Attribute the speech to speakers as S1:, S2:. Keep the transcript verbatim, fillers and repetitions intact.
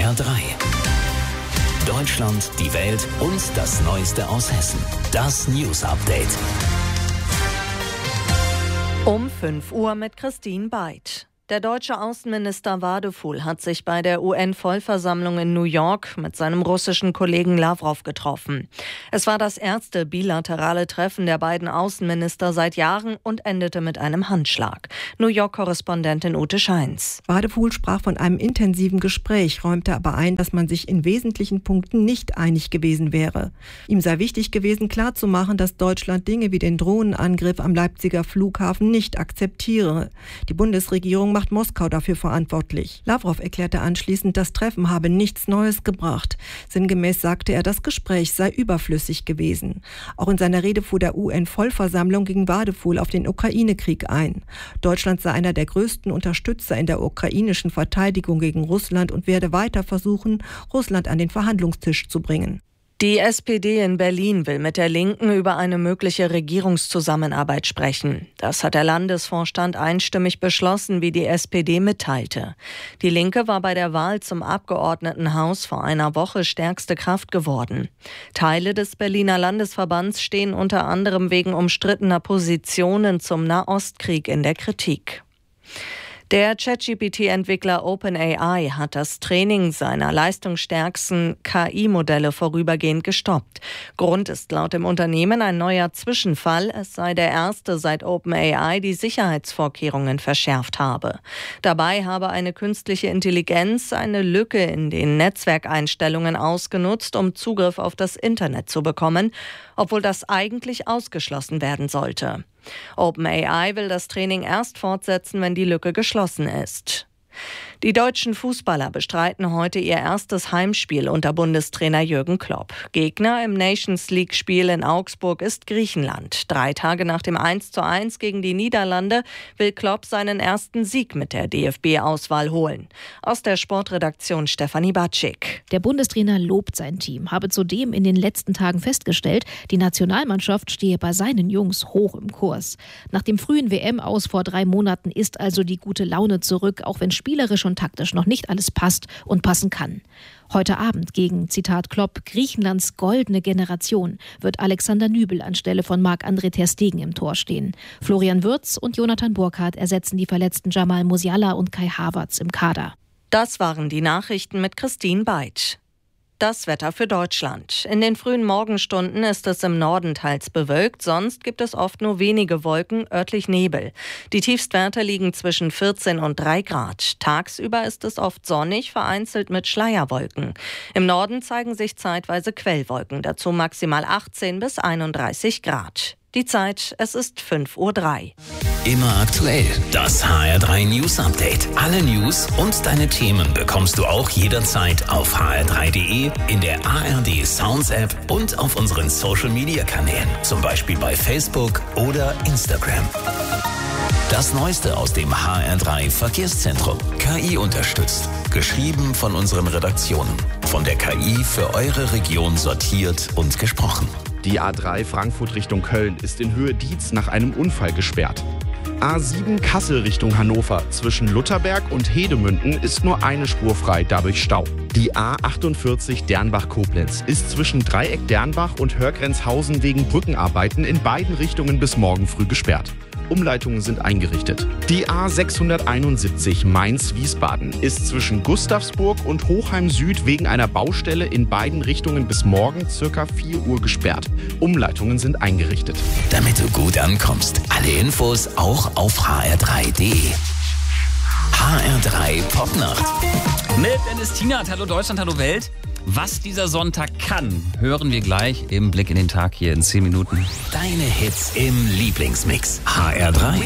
S1: R drei. Deutschland, die Welt und das Neueste aus Hessen. Das News Update.
S2: Um fünf Uhr mit Christine Beid. Der deutsche Außenminister Wadefuhl hat sich bei der U N-Vollversammlung in New York mit seinem russischen Kollegen Lawrow getroffen. Es war das erste bilaterale Treffen der beiden Außenminister seit Jahren und endete mit einem Handschlag. New York-Korrespondentin Ute Scheins.
S3: Wadefuhl sprach von einem intensiven Gespräch, räumte aber ein, dass man sich in wesentlichen Punkten nicht einig gewesen wäre. Ihm sei wichtig gewesen, klarzumachen, dass Deutschland Dinge wie den Drohnenangriff am Leipziger Flughafen nicht akzeptiere. Die Bundesregierung macht Moskau dafür verantwortlich. Lawrow erklärte anschließend, das Treffen habe nichts Neues gebracht. Sinngemäß sagte er, das Gespräch sei überflüssig gewesen. Auch in seiner Rede vor der U N-Vollversammlung ging Wadefuhl auf den Ukraine-Krieg ein. Deutschland sei einer der größten Unterstützer in der ukrainischen Verteidigung gegen Russland und werde weiter versuchen, Russland an den Verhandlungstisch zu bringen.
S2: Die S P D in Berlin will mit der Linken über eine mögliche Regierungszusammenarbeit sprechen. Das hat der Landesvorstand einstimmig beschlossen, wie die S P D mitteilte. Die Linke war bei der Wahl zum Abgeordnetenhaus vor einer Woche stärkste Kraft geworden. Teile des Berliner Landesverbands stehen unter anderem wegen umstrittener Positionen zum Nahostkrieg in der Kritik. Der ChatGPT-Entwickler OpenAI hat das Training seiner leistungsstärksten K I-Modelle vorübergehend gestoppt. Grund ist laut dem Unternehmen ein neuer Zwischenfall. Es sei der erste, seit OpenAI die Sicherheitsvorkehrungen verschärft habe. Dabei habe eine künstliche Intelligenz eine Lücke in den Netzwerkeinstellungen ausgenutzt, um Zugriff auf das Internet zu bekommen, obwohl das eigentlich ausgeschlossen werden sollte. OpenAI will das Training erst fortsetzen, wenn die Lücke geschlossen ist. Die deutschen Fußballer bestreiten heute ihr erstes Heimspiel unter Bundestrainer Jürgen Klopp. Gegner im Nations-League-Spiel in Augsburg ist Griechenland. Drei Tage nach dem eins zu eins gegen die Niederlande will Klopp seinen ersten Sieg mit der D F B-Auswahl holen. Aus der Sportredaktion Stefanie Batschik.
S4: Der Bundestrainer lobt sein Team, habe zudem in den letzten Tagen festgestellt, die Nationalmannschaft stehe bei seinen Jungs hoch im Kurs. Nach dem frühen W M-Aus vor drei Monaten ist also die gute Laune zurück, auch wenn spielerisch und taktisch noch nicht alles passt und passen kann. Heute Abend gegen, Zitat Klopp, Griechenlands goldene Generation wird Alexander Nübel anstelle von Marc-André ter Stegen im Tor stehen. Florian Wirtz und Jonathan Burkhardt ersetzen die verletzten Jamal Musiala und Kai Havertz im Kader.
S2: Das waren die Nachrichten mit Christine Beid. Das Wetter für Deutschland. In den frühen Morgenstunden ist es im Norden teils bewölkt, sonst gibt es oft nur wenige Wolken, örtlich Nebel. Die Tiefstwerte liegen zwischen vierzehn und drei Grad. Tagsüber ist es oft sonnig, vereinzelt mit Schleierwolken. Im Norden zeigen sich zeitweise Quellwolken, dazu maximal achtzehn bis einunddreißig Grad. Die Zeit, es ist fünf Uhr drei.
S1: Immer aktuell, das H R drei News Update. Alle News und deine Themen bekommst du auch jederzeit auf h r drei punkt d e, in der A R D Sounds App und auf unseren Social Media Kanälen, zum Beispiel bei Facebook oder Instagram. Das Neueste aus dem H R drei Verkehrszentrum. K I unterstützt. Geschrieben von unseren Redaktionen. Von der K I für eure Region sortiert und gesprochen.
S5: Die A drei Frankfurt Richtung Köln ist in Höhe Dietz nach einem Unfall gesperrt. A sieben Kassel Richtung Hannover. Zwischen Lutherberg und Hedemünden ist nur eine Spur frei, dadurch Stau. Die A achtundvierzig Dernbach-Koblenz ist zwischen Dreieck Dernbach und Hörgrenzhausen wegen Brückenarbeiten in beiden Richtungen bis morgen früh gesperrt. Umleitungen sind eingerichtet. Die A sechshunderteinundsiebzig Mainz-Wiesbaden ist zwischen Gustavsburg und Hochheim Süd wegen einer Baustelle in beiden Richtungen bis morgen circa vier Uhr gesperrt. Umleitungen sind eingerichtet.
S1: Damit du gut ankommst, alle Infos auch auf h r drei punkt d e. H R drei Popnacht.
S6: Mit Dennis Tienert. Hallo Deutschland, hallo Welt. Was dieser Sonntag kann, hören wir gleich im Blick in den Tag hier in zehn Minuten.
S1: Deine Hits im Lieblingsmix. H R drei.